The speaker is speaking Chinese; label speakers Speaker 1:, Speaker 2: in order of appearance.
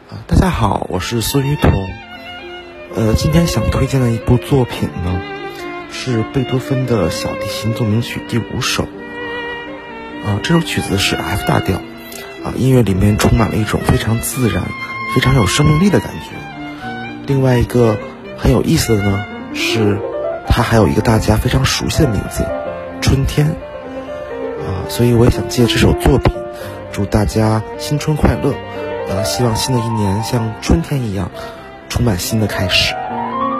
Speaker 1: 大家好，我是孙玉彤。今天想推荐的一部作品呢，是贝多芬的小提琴奏鸣曲第5首。这首曲子是 F 大调，音乐里面充满了一种非常自然、非常有生命力的感觉。另外一个很有意思的呢，是它还有一个大家非常熟悉的名字——春天。所以我也想借这首作品，祝大家新春快乐。希望新的一年像春天一样，充满新的开始。